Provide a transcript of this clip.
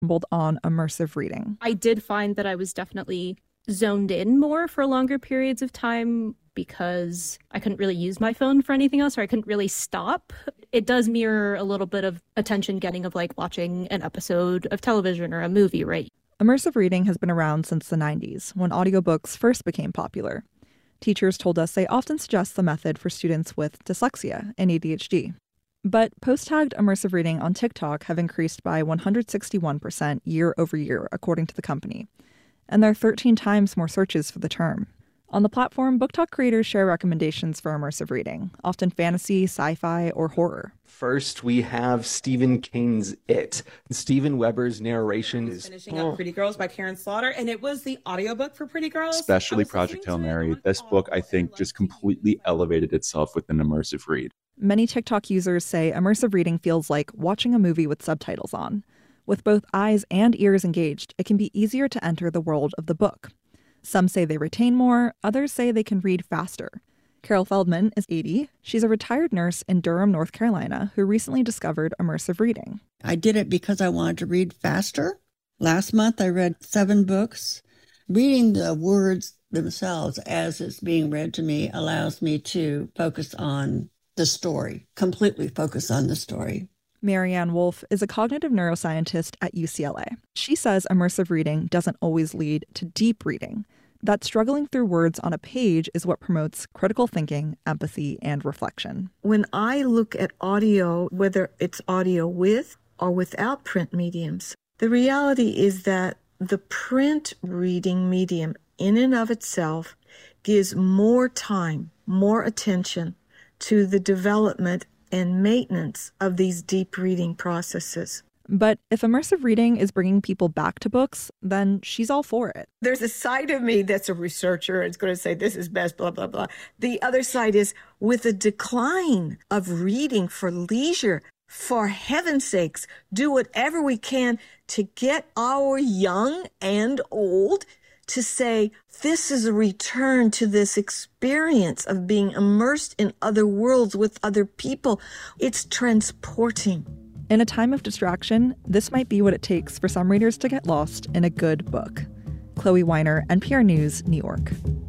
stumbled on immersive reading. I did find that I was definitely zoned in more for longer periods of time because I couldn't really use my phone for anything else, or I couldn't really stop. It does mirror a little bit of attention getting of like watching an episode of television or a movie, right? Immersive reading has been around since the 90s, when audiobooks first became popular. Teachers told us they often suggest the method for students with dyslexia and ADHD. But post-tagged immersive reading on TikTok have increased by 161% year over year, according to the company. And there are 13 times more searches for the term. On the platform, BookTok creators share recommendations for immersive reading, often fantasy, sci-fi, or horror. First, we have Stephen King's It. Steven Weber's narration is... Finishing up Pretty Girls by Karen Slaughter, and it was the audiobook for Pretty Girls. Especially Project Hail Mary. This book, I think, just completely elevated itself with an immersive read. Many TikTok users say immersive reading feels like watching a movie with subtitles on. With both eyes and ears engaged, it can be easier to enter the world of the book. Some say they retain more, others say they can read faster. Carol Feldman is 80. She's a retired nurse in Durham, North Carolina, who recently discovered immersive reading. I did it because I wanted to read faster. Last month I read 7 books. Reading the words themselves as it's being read to me allows me to focus on the story, completely focus on the story. Marianne Wolf is a cognitive neuroscientist at UCLA. She says immersive reading doesn't always lead to deep reading, that struggling through words on a page is what promotes critical thinking, empathy, and reflection. When I look at audio, whether it's audio with or without print mediums, the reality is that the print reading medium in and of itself gives more time, more attention to the development and maintenance of these deep reading processes. But if immersive reading is bringing people back to books, then she's all for it. There's a side of me that's a researcher. It's going to say this is best, blah, blah, blah. The other side is with the decline of reading for leisure, for heaven's sakes, do whatever we can to get our young and old to say, this is a return to this experience of being immersed in other worlds with other people. It's transporting. In a time of distraction, this might be what it takes for some readers to get lost in a good book. Chloe Weiner, NPR News, New York.